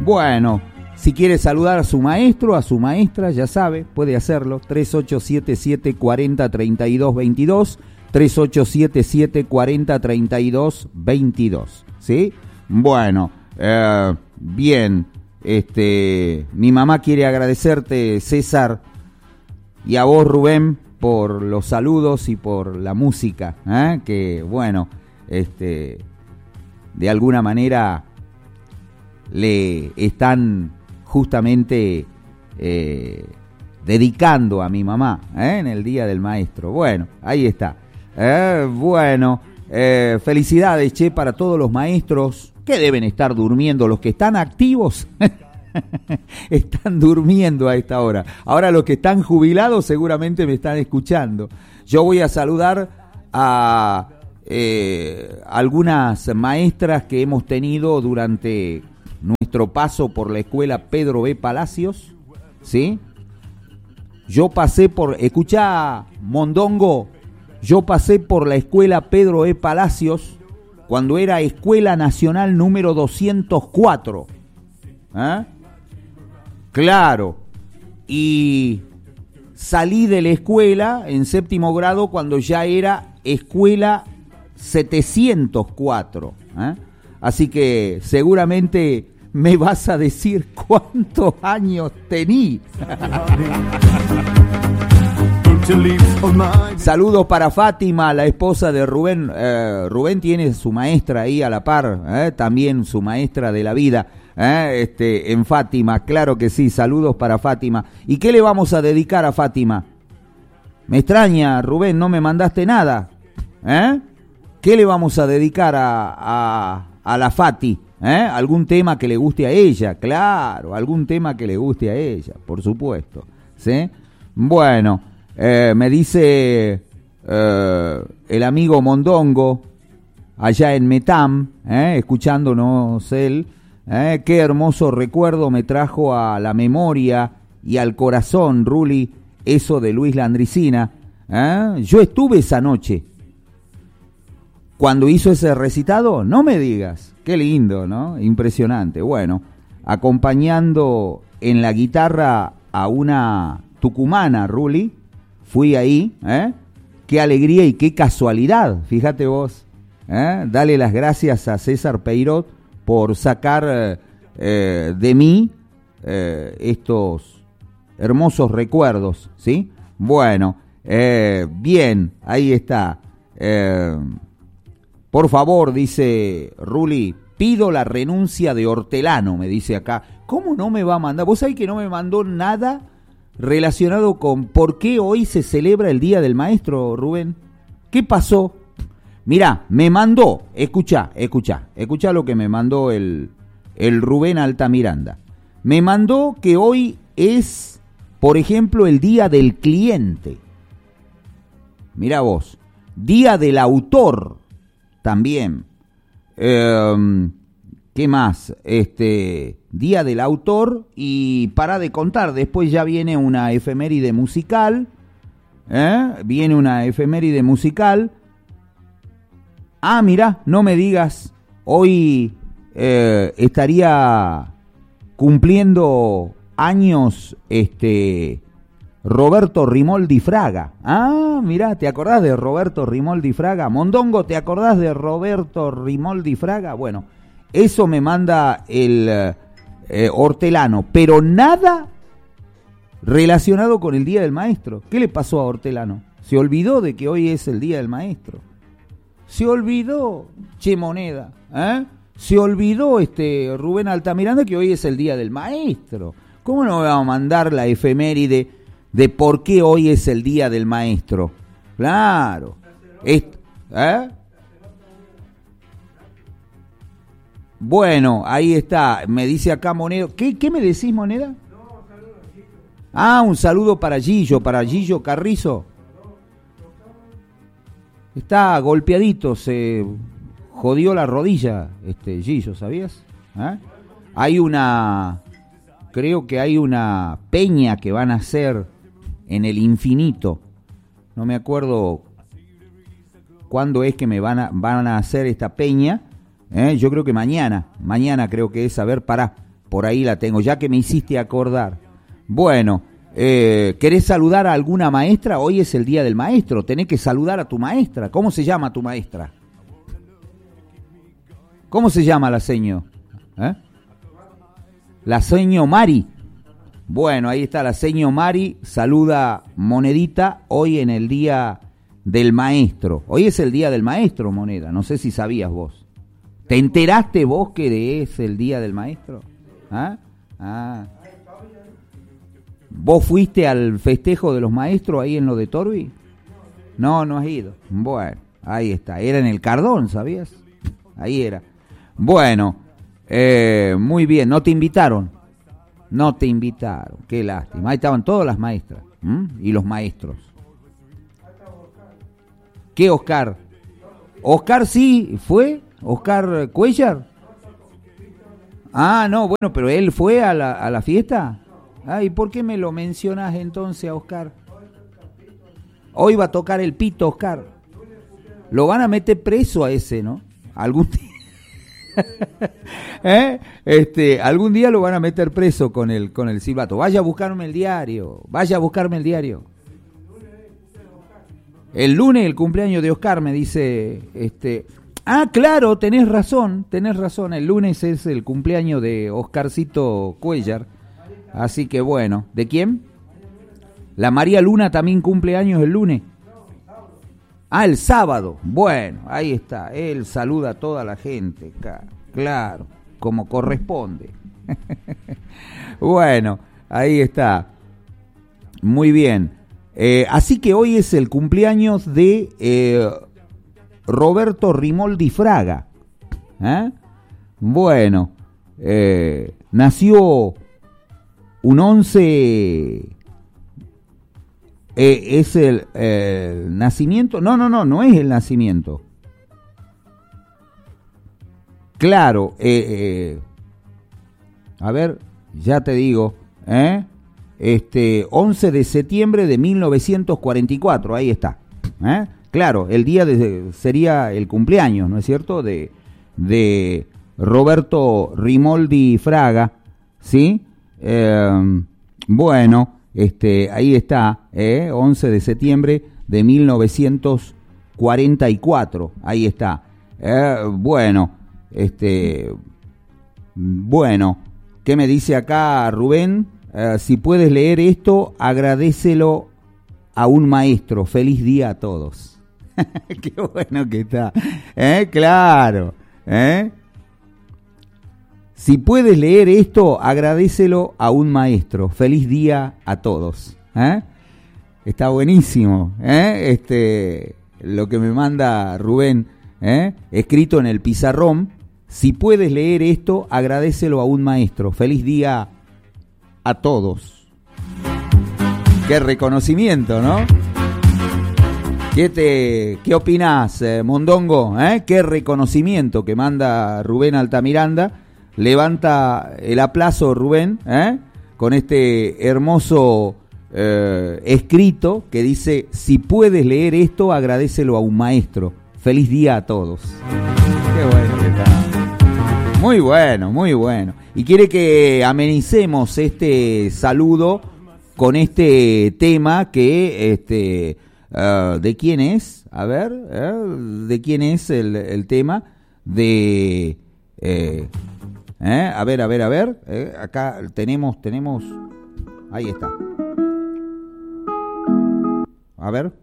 Bueno, si quiere saludar a su maestro, a su maestra, ya sabe, puede hacerlo. 3877-403222, 3877-403222, ¿sí? Bueno, bien, mi mamá quiere agradecerte, César, y a vos, Rubén, por los saludos y por la música, que, bueno, de alguna manera le están justamente dedicando a mi mamá en el Día del Maestro. Bueno, ahí está. Felicidades, che, para todos los maestros que deben estar durmiendo. Los que están activos están durmiendo a esta hora. Ahora los que están jubilados seguramente me están escuchando. Yo voy a saludar a algunas maestras que hemos tenido durante nuestro paso por la escuela Pedro B. Palacios, ¿sí? Yo pasé por, escuchá, Mondongo, yo pasé por la escuela Pedro E. Palacios cuando era Escuela Nacional número 204. Claro. Y salí de la escuela en séptimo grado cuando ya era Escuela 704. Así que seguramente me vas a decir cuántos años tení. Saludos para Fátima, la esposa de Rubén. Rubén tiene su maestra ahí a la par, también su maestra de la vida, en Fátima, claro que sí. Saludos para Fátima. ¿Y qué le vamos a dedicar a Fátima? Me extraña, Rubén, no me mandaste nada. ¿Qué le vamos a dedicar a la Fati? ¿Algún tema que le guste a ella? Claro, algún tema que le guste a ella, por supuesto, ¿sí? Bueno, me dice el amigo Mondongo, allá en Metam, escuchándonos él, qué hermoso recuerdo me trajo a la memoria y al corazón, Ruli, eso de Luis Landricina. Yo estuve esa noche cuando hizo ese recitado, no me digas. Qué lindo, ¿no? Impresionante. Bueno, acompañando en la guitarra a una tucumana, Ruli, fui ahí, Qué alegría y qué casualidad, fíjate vos. Dale las gracias a César Peirot por sacar de mí estos hermosos recuerdos, ¿sí? Bueno, bien, ahí está. Por favor, dice Ruli, pido la renuncia de Hortelano, me dice acá. ¿Cómo no me va a mandar? ¿Vos sabés que no me mandó nada relacionado con por qué hoy se celebra el Día del Maestro, Rubén? ¿Qué pasó? Mirá, me mandó, escuchá lo que me mandó el Rubén Altamiranda. Me mandó que hoy es, por ejemplo, el Día del Cliente. Mirá vos, Día del Autor. También, ¿qué más? Día del Autor, y para de contar, después ya viene una efeméride musical, mirá, no me digas, hoy estaría cumpliendo años, Roberto Rimoldi Fraga. Mirá, ¿te acordás de Roberto Rimoldi Fraga? Mondongo, ¿te acordás de Roberto Rimoldi Fraga? Bueno, eso me manda el Hortelano, pero nada relacionado con el Día del Maestro. ¿Qué le pasó a Hortelano? Se olvidó de que hoy es el Día del Maestro. Se olvidó, che moneda, Se olvidó Rubén Altamiranda que hoy es el Día del Maestro. ¿Cómo no me va a mandar la efeméride de por qué hoy es el Día del Maestro? Claro. Bueno, ahí está. Me dice acá Moneda. ¿Qué me decís, Moneda? Un saludo para Gillo Carrizo. Está golpeadito, se jodió la rodilla, Gillo, ¿sabías? Creo que hay una peña que van a hacer en el infinito. No me acuerdo cuándo es que me van a hacer esta peña. Yo creo que mañana creo que es. A ver, pará por ahí la tengo, ya que me hiciste acordar. Bueno, ¿querés saludar a alguna maestra? Hoy es el día del maestro, tenés que saludar a tu maestra. ¿Cómo se llama tu maestra? ¿Cómo se llama la seño? La seño Mari. Bueno, ahí está la seño Mari, saluda Monedita hoy en el día del maestro. Hoy es el día del maestro, Moneda, no sé si sabías vos. ¿Te enteraste vos que es el día del maestro? ¿Vos fuiste al festejo de los maestros ahí en lo de Torbi? No, no has ido. Bueno, ahí está, era en el Cardón, ¿sabías? Ahí era. Bueno, muy bien, ¿no te invitaron? No te invitaron, qué lástima. Ahí estaban todas las maestras y los maestros. ¿Qué Oscar? ¿Oscar sí fue? ¿Oscar Cuellar? Ah, no, bueno, pero él fue a la fiesta. ¿Y por qué me lo mencionas entonces a Oscar? Hoy va a tocar el pito, Oscar. Lo van a meter preso a ese, ¿no? Algún día. Algún día lo van a meter preso con el silbato. Vaya a buscarme el diario. El lunes el cumpleaños de Oscar, me dice claro, tenés razón, el lunes es el cumpleaños de Oscarcito Cuellar. Así que bueno, ¿de quién? La María Luna también cumple años el lunes. El sábado. Bueno, ahí está. Él saluda a toda la gente. Claro, como corresponde. Bueno, ahí está. Muy bien. Así que hoy es el cumpleaños de Roberto Rimoldi Fraga. Bueno, nació un 11... ¿Es el nacimiento? No es el nacimiento. Claro, a ver, ya te digo, 11 de septiembre de 1944, ahí está. Claro, el día sería el cumpleaños, ¿no es cierto? De Roberto Rimoldi Fraga, ¿sí? Bueno, ahí está, 11 de septiembre de 1944, ahí está. Bueno, ¿qué me dice acá Rubén? Si puedes leer esto, agradécelo a un maestro. Feliz día a todos. Qué bueno que está. Claro. Si puedes leer esto, agradécelo a un maestro. Feliz día a todos. Está buenísimo. Lo que me manda Rubén, escrito en el pizarrón. Si puedes leer esto, agradécelo a un maestro. Feliz día a todos. Qué reconocimiento, ¿no? ¿Qué opinás, Mondongo? Qué reconocimiento que manda Rubén Altamiranda. Levanta el aplauso, Rubén, con este hermoso escrito que dice: si puedes leer esto, agradécelo a un maestro. Feliz día a todos. Qué bueno que está. Muy bueno, muy bueno. Y quiere que amenicemos este saludo con este tema que, ¿de quién es? A ver, ¿de quién es el tema? A ver. Acá tenemos. Ahí está. A ver.